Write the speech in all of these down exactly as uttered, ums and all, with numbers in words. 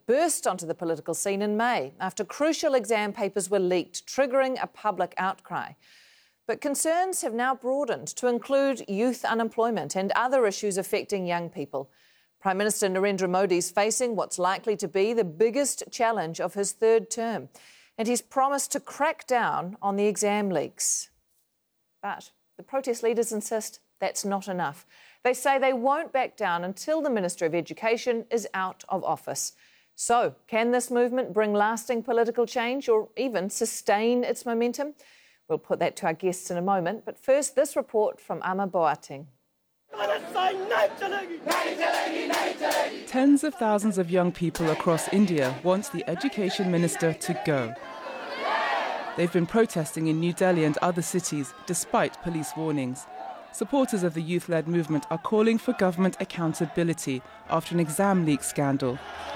burst onto the political scene in May after crucial exam papers were leaked, triggering a public outcry. But concerns have now broadened to include youth unemployment and other issues affecting young people. Prime Minister Narendra Modi is facing what's likely to be the biggest challenge of his third term, and he's promised to crack down on the exam leaks. But the protest leaders insist that's not enough. They say they won't back down until the Minister of Education is out of office. So, can this movement bring lasting political change or even sustain its momentum? We'll put that to our guests in a moment, but first this report from Ama Boateng. Tens of thousands of young people across India want the Education Minister to go. They've been protesting in New Delhi and other cities despite police warnings. Supporters of the youth-led movement are calling for government accountability after an exam leak scandal.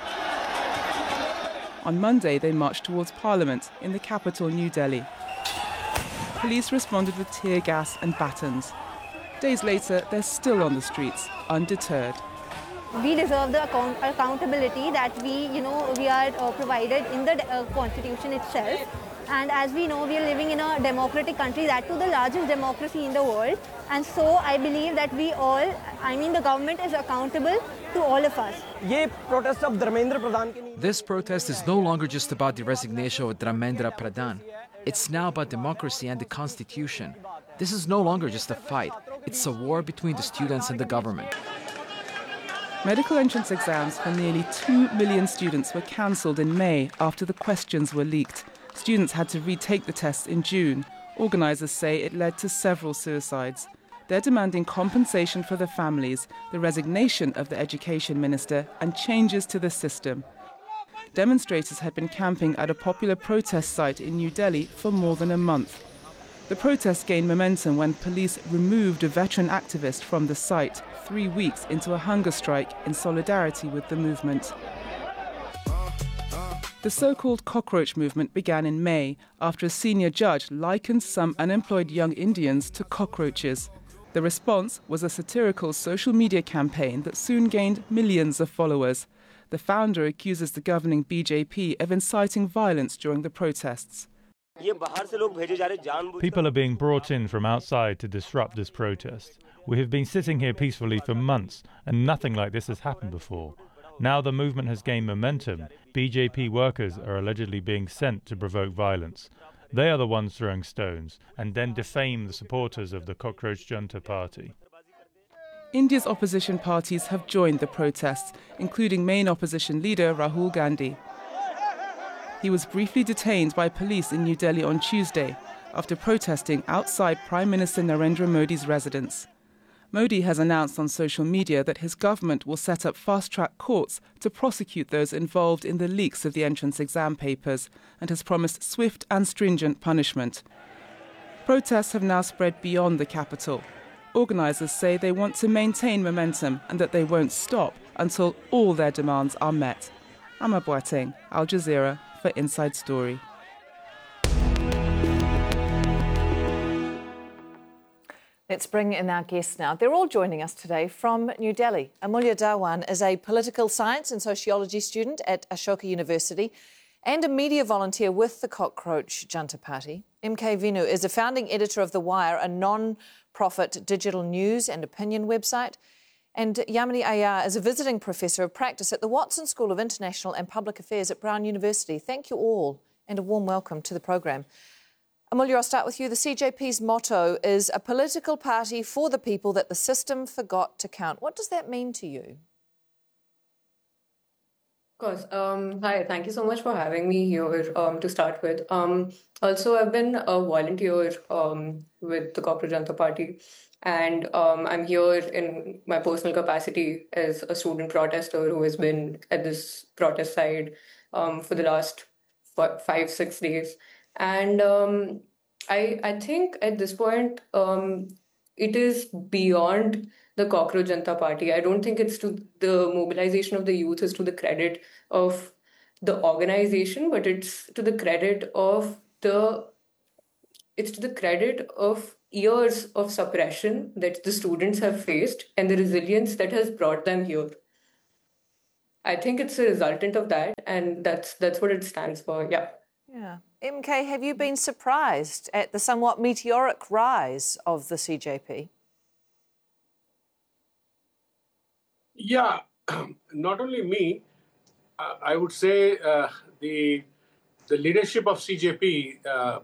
On Monday, they marched towards Parliament in the capital, New Delhi. Police responded with tear gas and batons. Days later, they're still on the streets, undeterred. We deserve the account accountability that we, you know, we are uh, provided in the uh, Constitution itself. And as we know, we are living in a democratic country, that too the largest democracy in the world. And so I believe that we all, I mean the government is accountable to all of us. This protest is no longer just about the resignation of Dharmendra Pradhan. It's now about democracy and the Constitution. This is no longer just a fight. It's a war between the students and the government. Medical entrance exams for nearly two million students were cancelled in May after the questions were leaked. Students had to retake the tests in June. Organisers say it led to several suicides. They're demanding compensation for the families, the resignation of the Education Minister and changes to the system. Demonstrators had been camping at a popular protest site in New Delhi for more than a month. The protests gained momentum when police removed a veteran activist from the site three weeks into a hunger strike in solidarity with the movement. The so-called cockroach movement began in May after a senior judge likened some unemployed young Indians to cockroaches. The response was a satirical social media campaign that soon gained millions of followers. The founder accuses the governing B J P of inciting violence during the protests. People are being brought in from outside to disrupt this protest. We have been sitting here peacefully for months and nothing like this has happened before. Now the movement has gained momentum. B J P workers are allegedly being sent to provoke violence. They are the ones throwing stones and then defame the supporters of the Cockroach Junta party. India's opposition parties have joined the protests, including main opposition leader Rahul Gandhi. He was briefly detained by police in New Delhi on Tuesday after protesting outside Prime Minister Narendra Modi's residence. Modi has announced on social media that his government will set up fast-track courts to prosecute those involved in the leaks of the entrance exam papers and has promised swift and stringent punishment. Protests have now spread beyond the capital. Organisers say they want to maintain momentum and that they won't stop until all their demands are met. Ama Boateng, Al Jazeera, for Inside Story. Let's bring in our guests now. They're all joining us today from New Delhi. Amulya Dhawan is a political science and sociology student at Ashoka University and a media volunteer with the Cockroach Junta Party. M K Venu is a founding editor of The Wire, a non-profit digital news and opinion website. And Yamini Iyer is a visiting professor of practice at the Watson School of International and Public Affairs at Brown University. Thank you all and a warm welcome to the programme. Amulya, I'll start with you. The C J P's motto is a political party for the people that the system forgot to count. What does that mean to you? Of course. Um, hi, thank you so much for having me here um, to start with. Um, also, I've been a volunteer um, with the Cockroach Junta Party, and um, I'm here in my personal capacity as a student protester who has been at this protest site um, for the last five, six days. And um, I, I think at this point, um, it is beyond the Cockroach Junta Party. I don't think it's to the mobilization of the youth is to the credit of the organization, but it's to the credit of the, it's to the credit of years of suppression that the students have faced and the resilience that has brought them here. I think it's a resultant of that, and that's that's what it stands for. Yeah. Yeah. M K, have you been surprised at the somewhat meteoric rise of the C J P? Yeah, not only me, uh, I would say uh, the the leadership of C J P uh,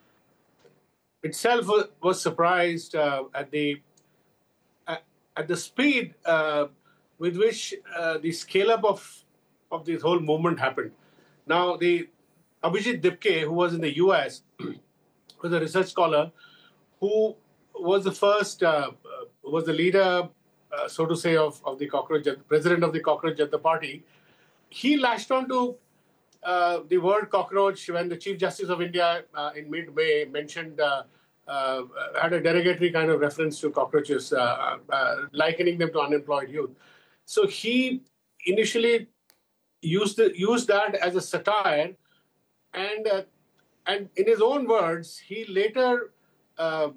itself was, was surprised uh, at the at, at the speed uh, with which uh, the scale up of of this whole movement happened. Now, the Abhijit Dipke, who was in the U S, was a research scholar who was the first, uh, was the leader, uh, so to say, of, of the Cockroach, president of the Cockroach Janata Party. He latched on to uh, the word cockroach when the Chief Justice of India uh, in mid-May mentioned, uh, uh, had a derogatory kind of reference to cockroaches, uh, uh, likening them to unemployed youth. So he initially used, the, used that as a satire. And uh, and in his own words, he later uh,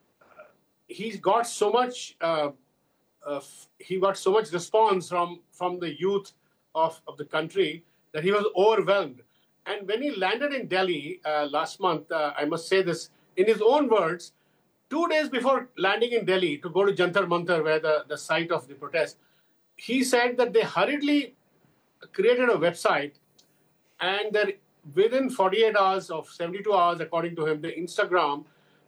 he got so much uh, uh, he got so much response from from the youth of, of the country that he was overwhelmed. And when he landed in Delhi uh, last month, uh, I must say this in his own words, two days before landing in Delhi to go to Jantar Mantar, where the, the site of the protest, he said that they hurriedly created a website, and that within forty-eight hours of seventy-two hours, according to him, the Instagram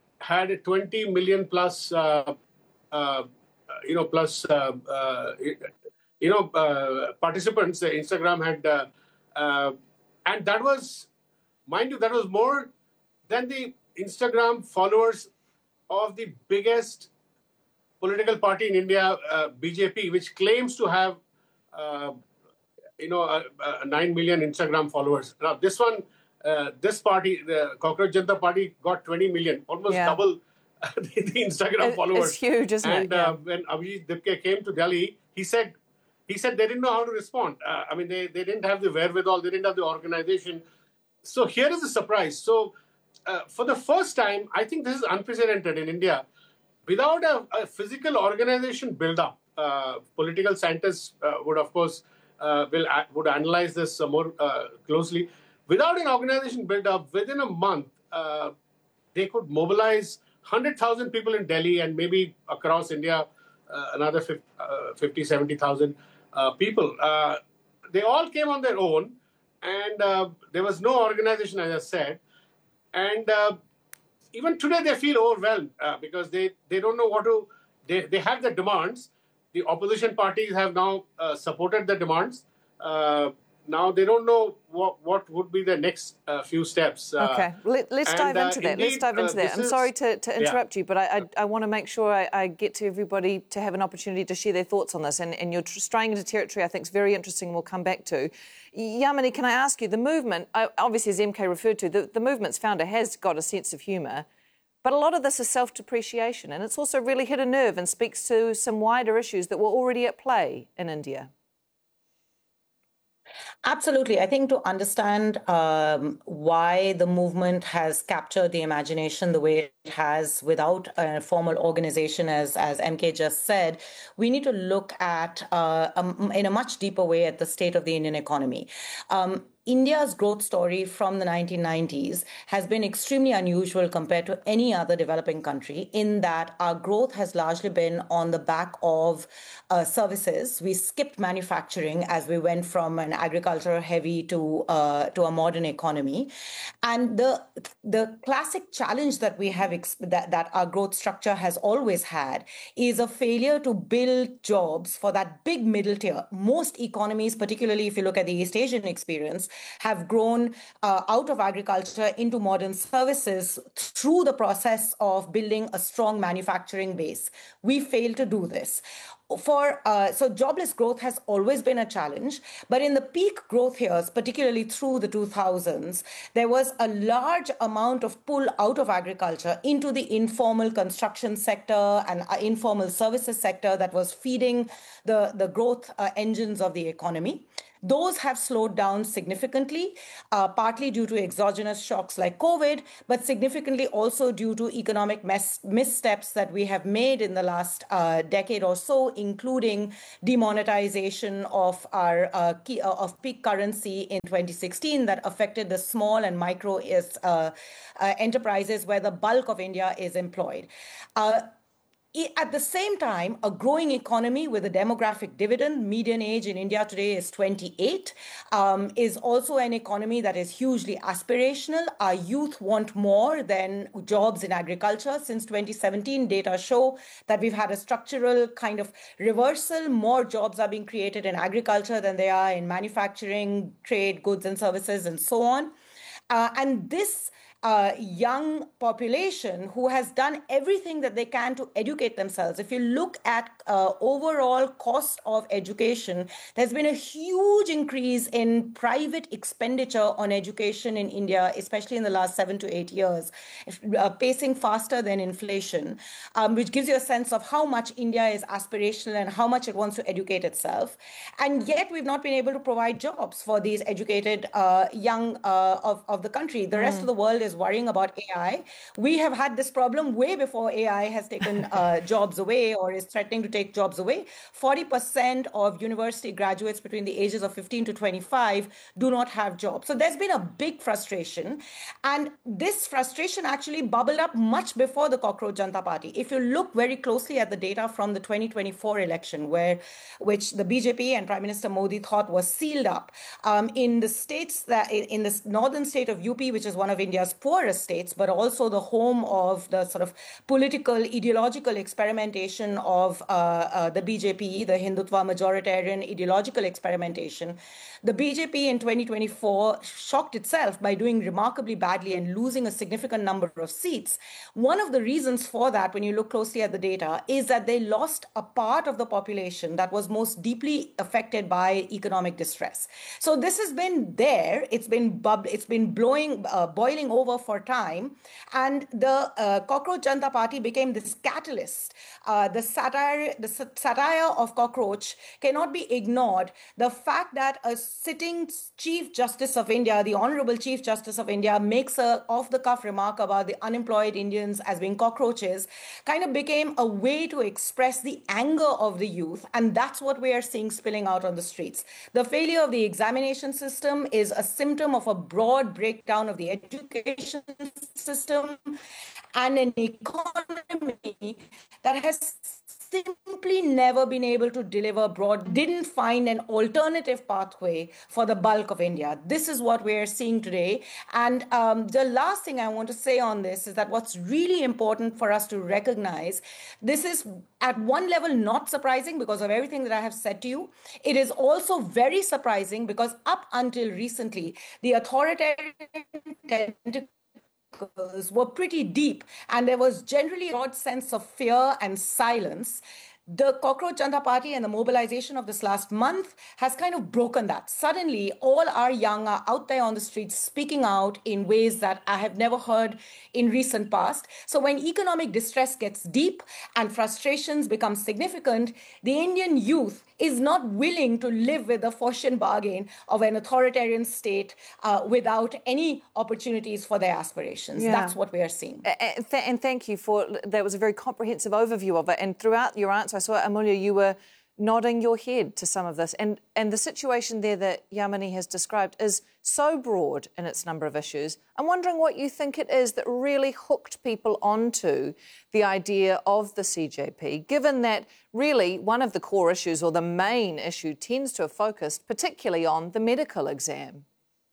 had twenty million plus, uh, uh, you know, plus, uh, uh, you know, uh, participants. The Instagram had, uh, uh, and that was, mind you, that was more than the Instagram followers of the biggest political party in India, uh, B J P, which claims to have, uh, you know, uh, uh, nine million Instagram followers. Now, this one, uh, this party, the Cockroach Janata Party, got twenty million, almost yeah. double uh, the, the Instagram it, followers. It's huge, isn't and, it? Yeah. And uh, when Abhijit Dipke came to Delhi, he said, he said they didn't know how to respond. Uh, I mean, they, they didn't have the wherewithal, they didn't have the organization. So here is the surprise. So uh, for the first time, I think this is unprecedented in India. Without a, a physical organization build-up, uh, political scientists uh, would, of course, Uh, will uh, would analyze this uh, more uh, closely. Without an organization built up, within a month, uh, they could mobilize one hundred thousand people in Delhi and maybe across India, uh, another fifty, seventy thousand uh, people. Uh, they all came on their own, and uh, there was no organization, as I said. And uh, even today, they feel overwhelmed uh, because they, they don't know what to, they, they have their demands. The opposition parties have now uh, supported the demands. Uh, now they don't know what, what would be the next uh, few steps. Uh, okay, Let, let's and, dive into uh, that. Indeed, let's dive into uh, that. I'm is, sorry to, to interrupt yeah. you, but I, I, I want to make sure I, I get to everybody to have an opportunity to share their thoughts on this. And, and you're straying into territory I think is very interesting and we'll come back to. Yamini, can I ask you, the movement, obviously as M K referred to, the, the movement's founder has got a sense of humour. But a lot of this is self-depreciation, and it's also really hit a nerve and speaks to some wider issues that were already at play in India. Absolutely. I think to understand um, why the movement has captured the imagination the way it has without a formal organization, as, as M K just said, we need to look at, uh, um, in a much deeper way, at the state of the Indian economy. Um, India's growth story from the nineteen nineties has been extremely unusual compared to any other developing country in that our growth has largely been on the back of uh, services. We skipped manufacturing as we went from an agriculture heavy to uh, to a modern economy. And the the classic challenge that we have ex- that, that our growth structure has always had is a failure to build jobs for that big middle tier. Most economies, particularly if you look at the East Asian experience, have grown uh, out of agriculture into modern services through the process of building a strong manufacturing base. We fail to do this. For uh, so jobless growth has always been a challenge, but in the peak growth years, particularly through the two thousands, there was a large amount of pull out of agriculture into the informal construction sector and uh, informal services sector that was feeding the, the growth uh, engines of the economy. Those have slowed down significantly, uh, partly due to exogenous shocks like COVID, but significantly also due to economic mes- missteps that we have made in the last uh, decade or so, including demonetization of our uh, key, uh, of peak currency in twenty sixteen that affected the small and micro is, uh, uh, enterprises where the bulk of India is employed. Uh, At the same time, a growing economy with a demographic dividend, median age in India today is twenty-eight, um, is also an economy that is hugely aspirational. Our youth want more than jobs in agriculture. Since twenty seventeen, data show that we've had a structural kind of reversal. More jobs are being created in agriculture than they are in manufacturing, trade, goods and services, and so on. Uh, and this Uh, young population who has done everything that they can to educate themselves. If you look at uh, overall cost of education, there's been a huge increase in private expenditure on education in India, especially in the last seven to eight years, uh, pacing faster than inflation, um, which gives you a sense of how much India is aspirational and how much it wants to educate itself. And yet we've not been able to provide jobs for these educated uh, young uh, of, of the country. The rest mm. of the world is worrying about A I. We have had this problem way before A I has taken uh, jobs away or is threatening to take jobs away. forty percent of university graduates between the ages of fifteen to twenty-five do not have jobs. So there's been a big frustration. And this frustration actually bubbled up much before the Cockroach Janata Party. If you look very closely at the data from the twenty twenty-four election, where which the B J P and Prime Minister Modi thought was sealed up, um, in the states that in the northern state of U P, which is one of India's poorest states, but also the home of the sort of political, ideological experimentation of uh, uh, the B J P, the Hindutva majoritarian ideological experimentation. The B J P in twenty twenty-four shocked itself by doing remarkably badly and losing a significant number of seats. One of the reasons for that, when you look closely at the data, is that they lost a part of the population that was most deeply affected by economic distress. So this has been there. It's been bub- It's been blowing, uh, boiling over for time, and the uh, Cockroach Janata Party became this catalyst. Uh, the satire, the satire of Cockroach cannot be ignored. The fact that a sitting Chief Justice of India, the Honorable Chief Justice of India, makes a off-the-cuff remark about the unemployed Indians as being cockroaches, kind of became a way to express the anger of the youth, and that's what we are seeing spilling out on the streets. The failure of the examination system is a symptom of a broad breakdown of the education system and an economy that has simply never been able to deliver broad, didn't find an alternative pathway for the bulk of India. This is what we are seeing today. And um, the last thing I want to say on this is that what's really important for us to recognize, this is at one level not surprising because of everything that I have said to you. It is also very surprising because up until recently, the authoritarian tentacles were pretty deep, and there was generally a broad sense of fear and silence. The Cockroach Janata Party and the mobilization of this last month has kind of broken that. Suddenly, all our young are out there on the streets speaking out in ways that I have never heard in recent past. So when economic distress gets deep and frustrations become significant, the Indian youth is not willing to live with the Faustian bargain of an authoritarian state uh, without any opportunities for their aspirations. Yeah. That's what we are seeing. And, th- and thank you for, that was a very comprehensive overview of it. And throughout your answer, I saw, Amulya, you were nodding your head to some of this. And, and the situation there that Yamini has described is so broad in its number of issues. I'm wondering what you think it is that really hooked people onto the idea of the C J P, given that really one of the core issues or the main issue tends to have focused particularly on the medical exam.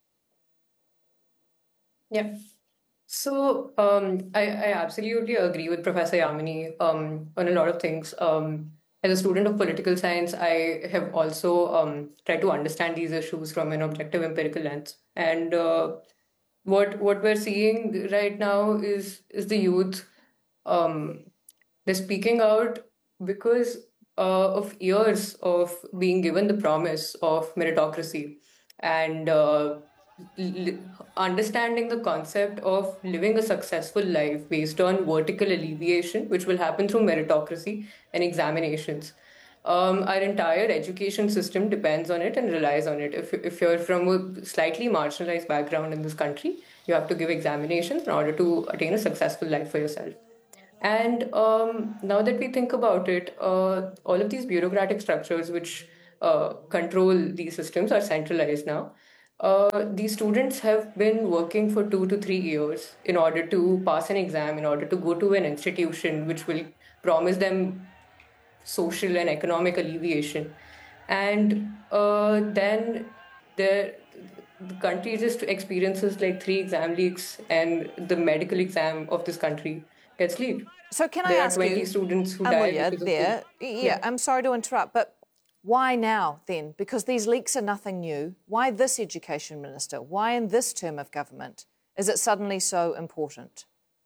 Yeah. So um, I, I absolutely agree with Professor Yamini um, on a lot of things. Um, As a student of political science, I have also um, tried to understand these issues from an objective empirical lens. And uh, what what we're seeing right now is is the youth. Um, they're speaking out because uh, of years of being given the promise of meritocracy and uh, li- understanding the concept of living a successful life based on vertical alleviation, which will happen through meritocracy and examinations. um, our entire education system depends on it and relies on it. If, if you're from a slightly marginalized background in this country, you have to give examinations in order to attain a successful life for yourself. And um, now that we think about it, uh, all of these bureaucratic structures which uh, control these systems are centralized now. Uh, these students have been working for two to three years in order to pass an exam, in order to go to an institution which will promise them social and economic alleviation. And uh, then the, the country just experiences like three exam leaks, and the medical exam of this country gets leaked. So can I there ask are twenty you, students who Amulya, died because there, of the, yeah, yeah, I'm sorry to interrupt, but why now then? Because these leaks are nothing new. Why this education minister? Why in this term of government is it suddenly so important?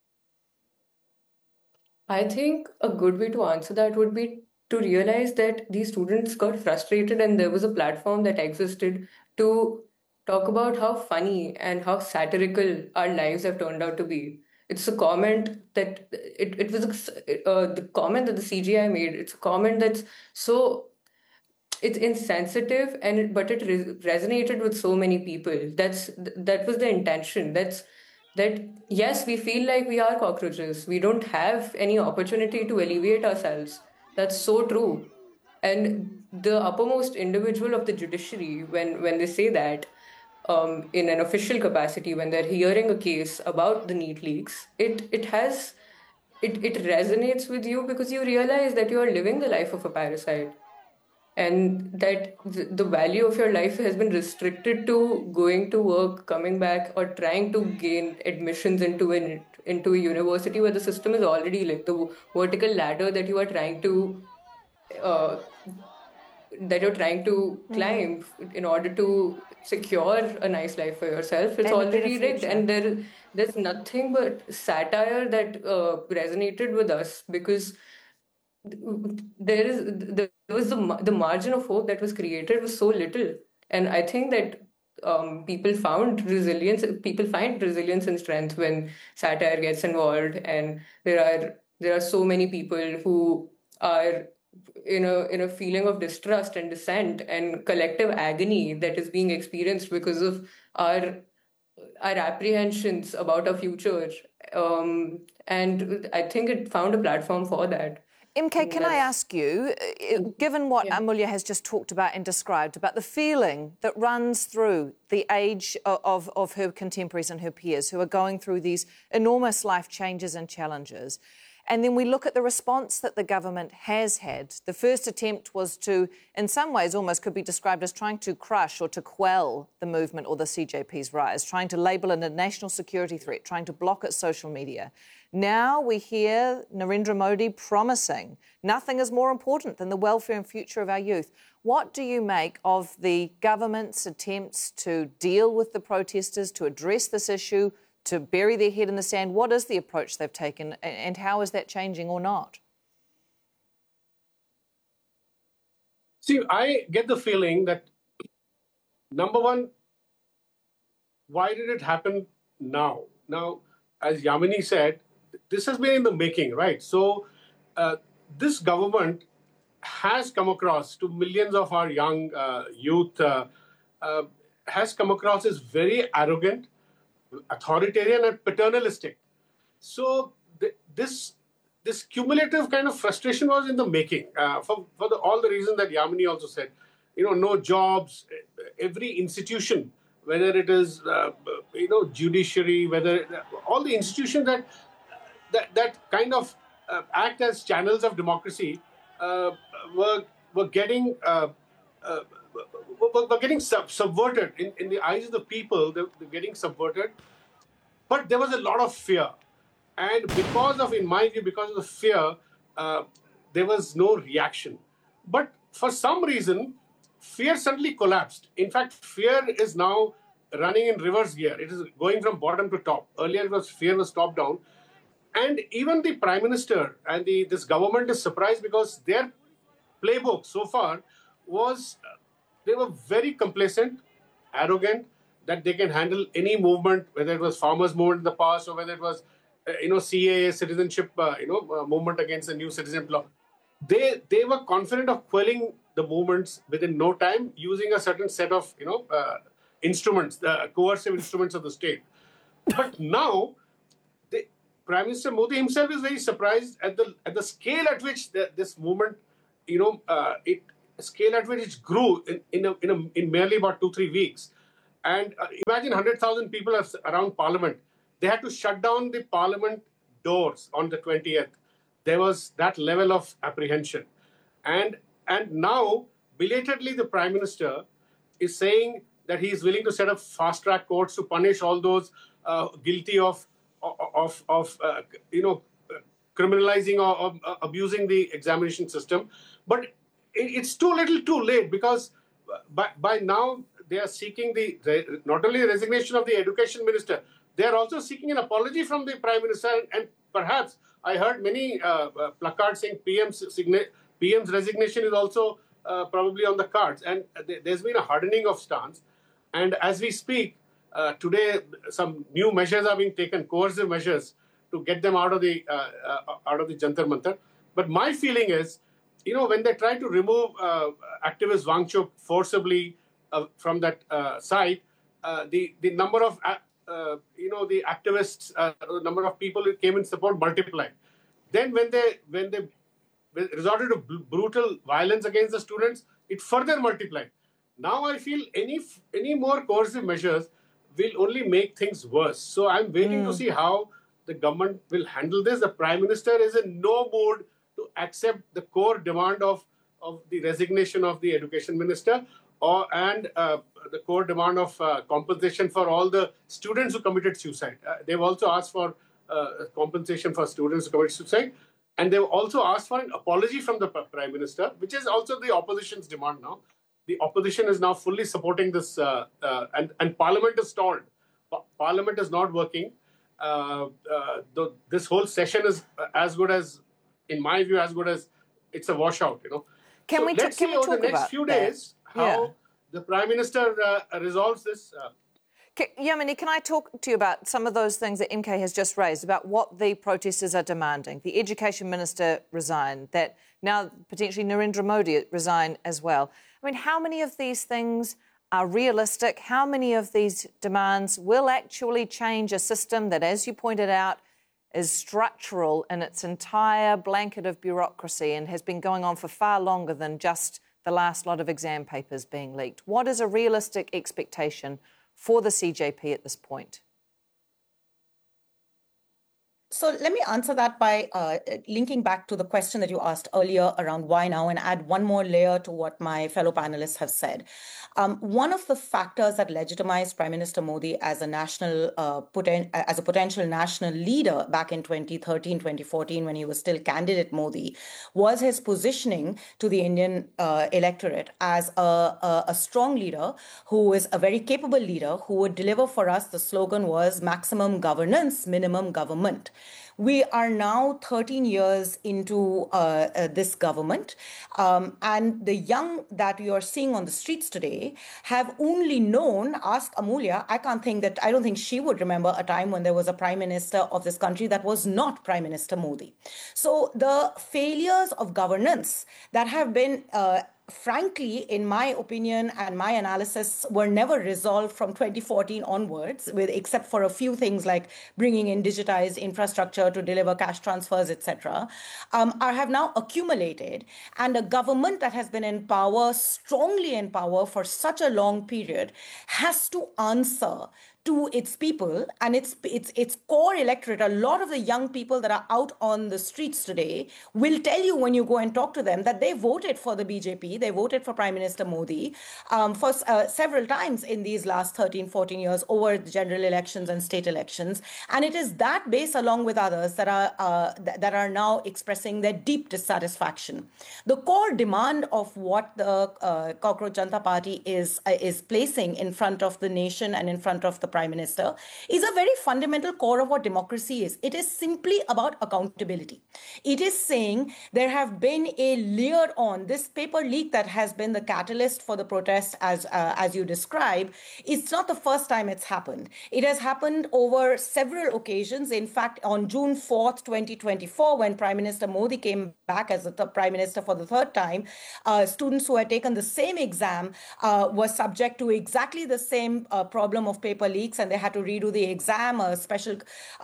I think a good way to answer that would be to realize that these students got frustrated and there was a platform that existed to talk about how funny and how satirical our lives have turned out to be. It's a comment that it, it was a, uh, the comment that the C G I made. It's a comment that's so it's insensitive, and it, but it re- resonated with so many people. That's that was the intention. That's that yes, we feel like we are cockroaches. We don't have any opportunity to alleviate ourselves. That's so true. And the uppermost individual of the judiciary, when when they say that um, in an official capacity, when they're hearing a case about the NEET leaks, it it has it it resonates with you because you realize that you are living the life of a parasite, and that the value of your life has been restricted to going to work, coming back, or trying to gain admissions into an into a university where the system is already like the vertical ladder that you are trying to uh, that you're trying to climb mm-hmm. in order to secure a nice life for yourself. It's and already rigged, and there there's nothing but satire that uh, resonated with us because there is there was the the margin of hope that was created was so little, and I think that um, people found resilience. People find resilience and strength when satire gets involved, and there are there are so many people who are in a in a feeling of distrust and dissent and collective agony that is being experienced because of our our apprehensions about our future, um, and I think it found a platform for that. M K, can I ask you, given what yeah. Amulya has just talked about and described, about the feeling that runs through the age of, of her contemporaries and her peers who are going through these enormous life changes and challenges, and then we look at the response that the government has had. The first attempt was to, in some ways, almost could be described as trying to crush or to quell the movement or the C J P's rise, trying to label it a national security threat, trying to block its social media. Now we hear Narendra Modi promising nothing is more important than the welfare and future of our youth. What do you make of the government's attempts to deal with the protesters, to address this issue, to bury their head in the sand? What is the approach they've taken, and how is that changing or not? See, I get the feeling that, number one, why did it happen now? Now, as Yamini said, this has been in the making, right? So uh, this government has come across to millions of our young uh, youth, uh, uh, has come across as very arrogant, authoritarian and paternalistic. So th- this this cumulative kind of frustration was in the making uh, for, for the, all the reasons that Yamini also said. You know, no jobs, every institution, whether it is, uh, you know, judiciary, whether all the institutions that that, that kind of uh, act as channels of democracy uh, were were getting uh, uh, were, were getting sub- subverted in, in the eyes of the people. They're, they're getting subverted, but there was a lot of fear, and because of, in my view, because of the fear, uh, there was no reaction. But for some reason, fear suddenly collapsed. In fact, fear is now running in reverse gear. It is going from bottom to top. Earlier, it was fear was top down. And even the Prime Minister and the this government is surprised because their playbook so far was, uh, they were very complacent, arrogant, that they can handle any movement, whether it was farmers' movement in the past or whether it was, uh, you know, C A A, citizenship, uh, you know, uh, movement against the new citizen law. they they were confident of quelling the movements within no time using a certain set of you know uh, instruments, the uh, coercive instruments of the state. But now, the Prime Minister Modi himself is very surprised at the at the scale at which the, this movement, you know, uh, it scale at which it grew in in a, in, a, in merely about two three weeks. And uh, imagine one hundred thousand people are around Parliament. They had to shut down the Parliament doors on the twentieth. There was that level of apprehension. And, and now, belatedly, the Prime Minister is saying that he is willing to set up fast-track courts to punish all those uh, guilty of, of, of uh, you know, criminalizing or, or uh, abusing the examination system. But it, it's too little too late, because by, by now, they are seeking the not only the resignation of the education minister, they are also seeking an apology from the Prime Minister. And, and perhaps I heard many uh, uh, placards saying P M's, signa- P M's resignation is also uh, probably on the cards. And th- there's been a hardening of stance. And as we speak, uh, today some new measures are being taken, coercive measures, to get them out of the uh, uh, out of the Jantar Mantar. But my feeling is, you know, when they try to remove uh, activist Wangchuk forcibly Uh, from that uh, side, uh, the the number of uh, uh, you know the activists, uh, the number of people who came in support multiplied. Then when they when they resorted to br- brutal violence against the students, it further multiplied. Now I feel any any more coercive measures will only make things worse. So I'm waiting mm. to see how the government will handle this. The Prime Minister is in no mood to accept the core demand of of the resignation of the Education Minister. Or, and uh, the core demand of uh, compensation for all the students who committed suicide. Uh, they've also asked for uh, compensation for students who committed suicide. And they've also asked for an apology from the Prime Minister, which is also the opposition's demand now. The opposition is now fully supporting this, uh, uh, and, and Parliament is stalled. Pa- Parliament is not working. Uh, uh, the, this whole session is as good as, in my view, as good as it's a washout, you know. Can so we, let's t- can see we over talk the next about few that? days how yeah. the Prime Minister uh, resolves this. Uh, Can, Yamini, can I talk to you about some of those things that M K has just raised, about what the protesters are demanding? The Education Minister resigned, that now potentially Narendra Modi resign as well. I mean, how many of these things are realistic? How many of these demands will actually change a system that, as you pointed out, is structural in its entire blanket of bureaucracy and has been going on for far longer than just the last lot of exam papers being leaked? What is a realistic expectation for the C J P at this point? So let me answer that by uh, linking back to the question that you asked earlier around why now, and add one more layer to what my fellow panelists have said. Um, one of the factors that legitimized Prime Minister Modi as a national, uh, poten- as a potential national leader back in twenty thirteen, twenty fourteen, when he was still candidate Modi, was his positioning to the Indian uh, electorate as a, a, a strong leader who is a very capable leader who would deliver for us. The slogan was maximum governance, minimum government. We are now thirteen years into uh, uh, this government, um, and the young that you are seeing on the streets today have only known, ask Amulya, I can't think that, I don't think she would remember a time when there was a prime minister of this country that was not Prime Minister Modi. So the failures of governance that have been uh, frankly, in my opinion and my analysis, were never resolved from twenty fourteen onwards, with except for a few things like bringing in digitized infrastructure to deliver cash transfers, et cetera, um, are have now accumulated. And a government that has been in power, strongly in power for such a long period, has to answer to its people and its its its core electorate. A lot of the young people that are out on the streets today will tell you when you go and talk to them that they voted for the B J P, they voted for Prime Minister Modi um, for uh, several times in these last thirteen, fourteen years over the general elections and state elections. And it is that base, along with others, that are uh, th- that are now expressing their deep dissatisfaction. The core demand of what the uh, Cockroach Janata Party is uh, is placing in front of the nation and in front of the Prime Minister, is a very fundamental core of what democracy is. It is simply about accountability. It is saying there have been a layer on this paper leak that has been the catalyst for the protest, as uh, as you describe. It's not the first time it's happened. It has happened over several occasions. In fact, on June fourth, twenty twenty-four, when Prime Minister Modi came back as the Prime Minister for the third time, uh, students who had taken the same exam uh, were subject to exactly the same uh, problem of paper leaks, and they had to redo the exam. A special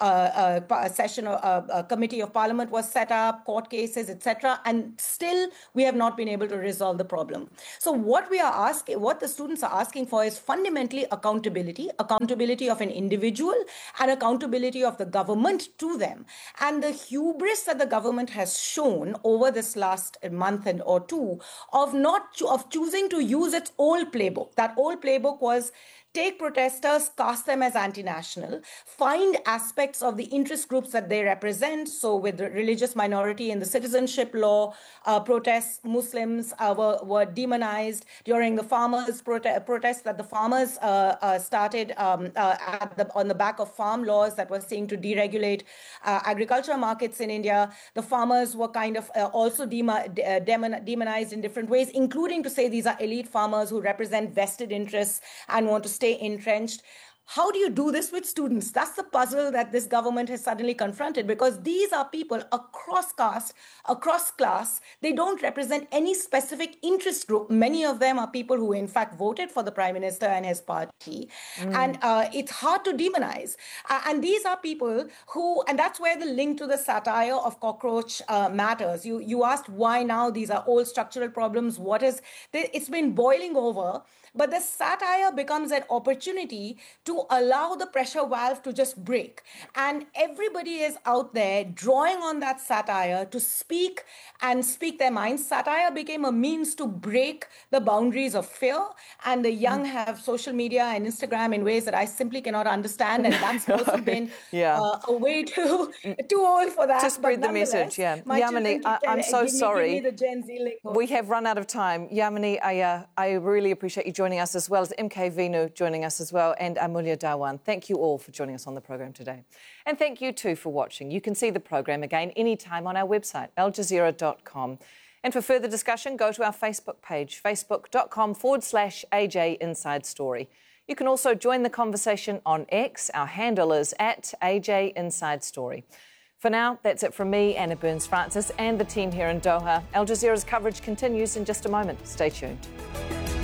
uh, uh, session, uh, a committee of parliament was set up, court cases, et cetera. And still, we have not been able to resolve the problem. So what we are asking, what the students are asking for is fundamentally accountability, accountability of an individual and accountability of the government to them. And the hubris that the government has shown over this last month and or two of not cho- of choosing to use its old playbook. That old playbook was take protesters, cast them as anti-national, find aspects of the interest groups that they represent. So with the religious minority in the citizenship law, uh, protests, Muslims uh, were, were demonized during the farmers' prote- protests that the farmers uh, uh, started um, uh, at the, on the back of farm laws that were seeking to deregulate uh, agricultural markets in India. The farmers were kind of uh, also demo- de- demon- demonized in different ways, including to say these are elite farmers who represent vested interests and want to stay entrenched. How do you do this with students? That's the puzzle that this government has suddenly confronted, because these are people across caste, across class. They don't represent any specific interest group. Many of them are people who, in fact, voted for the Prime Minister and his party. Mm. And uh, it's hard to demonize. Uh, and these are people who, and that's where the link to the satire of cockroach uh, matters. You, you asked why now these are old structural problems. What is, it's been boiling over. But the satire becomes an opportunity to allow the pressure valve to just break. And everybody is out there drawing on that satire to speak and speak their minds. Satire became a means to break the boundaries of fear. And the young have social media and Instagram in ways that I simply cannot understand. And that's also been yeah. uh, a way to, too old for that. To spread the message, yeah. Yamini, I, I'm so give sorry. Me, give me the Gen Z link. We have run out of time. Yamini, I, uh, I really appreciate you joining us, as well as M K Vinu joining us as well, and Amulya Dhawan. Thank you all for joining us on the program today. And thank you too for watching. You can see the program again anytime on our website, al jazeera dot com. And for further discussion, go to our Facebook page, facebook.com forward slash AJ Inside Story. You can also join the conversation on X. Our handle is at A J Inside Story. For now, that's it from me, Anna Burns-Francis, and the team here in Doha. Al Jazeera's coverage continues in just a moment. Stay tuned.